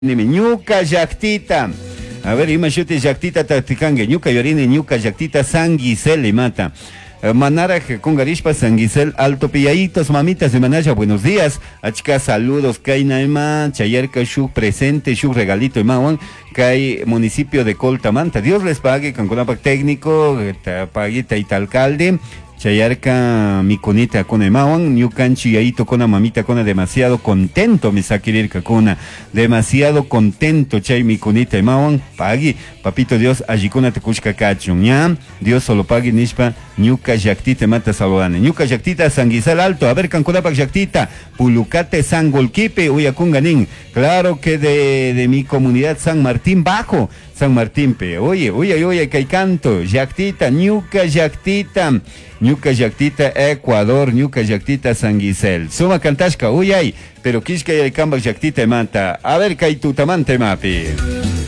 Ñuka llaktita. A ver, imagínate llaktita tatikange. Ñuka yorini ñuka llaktita San Giselle mata. Manara con Garishpa San Giselle Alto Pilladitos, mamitas de Manaya, buenos días. Achika, saludos, Kaina Ema, Chayerka Shuk presente, Shuk regalito Emawan, Kai municipio de Coltamanta. Dios les pague, Canconapac técnico, paguita y alcalde. Chayarka miconita con emawan, ñukanchi yaito con mamita con demasiado contento mi sakirirka con demasiado contento chay miconita emawan, pagi, papito Dios, ajikuna te kushka kachun, ya, Dios solo pague nishpa, ñuka yaktita mata saludane, ñuka yaktita San Giselle Alto, a ver Canconapac yaktita, Pulucate San Golquipe, Uyakunganin, claro que de mi comunidad San Martín Bajo, San Martín pe, oye, que hay canto, yaktita, ñuka yaktita Ecuador, ñuka yaktita San Giselle. Suma cantashka, pero kishka y cambak yaktita manta. A ver, kay tutamante mapi.